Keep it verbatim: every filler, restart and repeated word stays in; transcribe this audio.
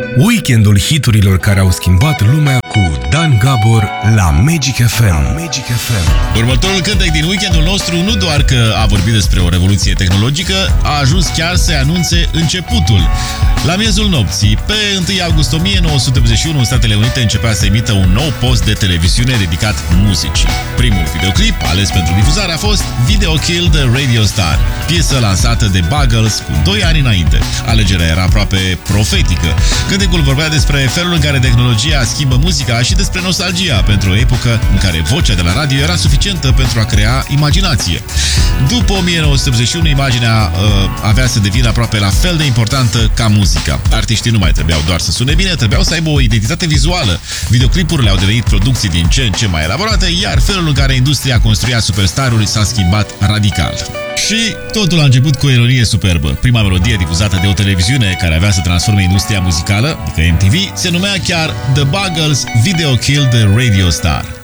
Weekendul hiturilor care au schimbat lumea cu Dan Gabor la Magic F M. Magic F M. Următorul cântec din weekendul nostru nu doar că a vorbit despre o revoluție tehnologică, a ajuns chiar să anunțe începutul. La miezul nopții, pe întâi august o mie nouă sute optzeci și unu, Statele Unite începea să emită un nou post de televiziune dedicat muzicii. Primul videoclip ales pentru difuzare a fost Video Kill the Radio Star, piesă lansată de Buggles cu doi ani înainte. Alegerea era aproape profetică. Cântecul vorbea despre felul în care tehnologia schimbă muzica și despre nostalgia pentru o epocă în care vocea de la radio era suficientă pentru a crea imaginație. După o mie nouă sute optzeci și unu, imaginea uh, avea să devină aproape la fel de importantă ca muzica. Artiștii nu mai trebuiau doar să sune bine, trebuiau să aibă o identitate vizuală. Videoclipurile au devenit producții din ce în ce mai elaborate, iar felul în care industria construia superstaruri s-a schimbat radical. Și totul a început cu o ironie superbă. Prima melodie difuzată de o televiziune care avea să transforme industria muzicală, adică M T V, se numea chiar The Buggles Video Kill the Radio Star.